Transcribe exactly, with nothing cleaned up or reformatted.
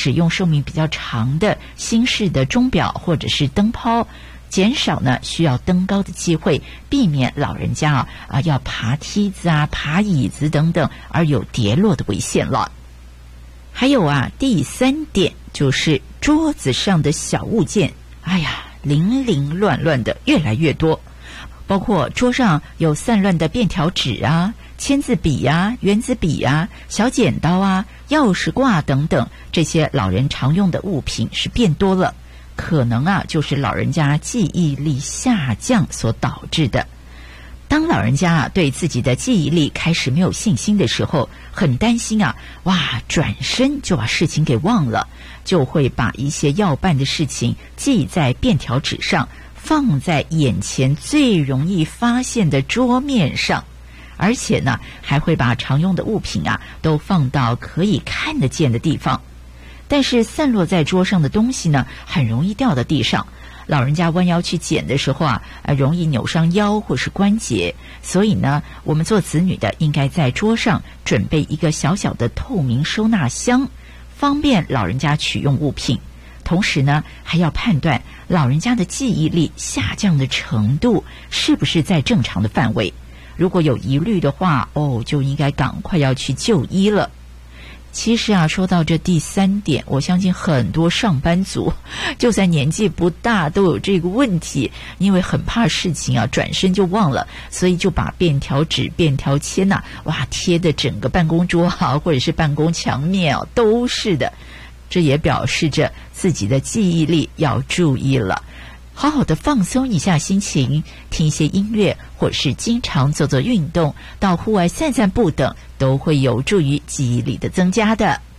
使用寿命比较长的新式的钟表或者是灯泡，减少呢需要登高的机会，避免老人家啊啊要爬梯子啊、爬椅子等等而有跌落的危险了。还有啊，第三点就是桌子上的小物件，哎呀，零零乱乱的越来越多，包括桌上有散乱的便条纸啊、签字笔啊、圆珠笔啊、小剪刀啊、钥匙挂等等，这些老人常用的物品是变多了，可能啊就是老人家记忆力下降所导致的。当老人家啊对自己的记忆力开始没有信心的时候，很担心啊，哇，转身就把事情给忘了，就会把一些要办的事情记在便条纸上，放在眼前最容易发现的桌面上，而且呢还会把常用的物品啊都放到可以看得见的地方。但是散落在桌上的东西呢，很容易掉到地上，老人家弯腰去捡的时候啊，呃，容易扭伤腰或是关节。所以呢，我们做子女的应该在桌上准备一个小小的透明收纳箱，方便老人家取用物品。同时呢，还要判断老人家的记忆力下降的程度是不是在正常的范围。如果有疑虑的话，哦，就应该赶快要去就医了。其实啊，说到这第三点，我相信很多上班族就算年纪不大都有这个问题，因为很怕事情啊转身就忘了，所以就把便条纸、便条签呐、啊，哇，贴的整个办公桌啊，或者是办公墙面啊都是的。这也表示着自己的记忆力要注意了。好好的放松一下心情，听一些音乐，或是经常做做运动，到户外散散步等，都会有助于记忆力的增加的。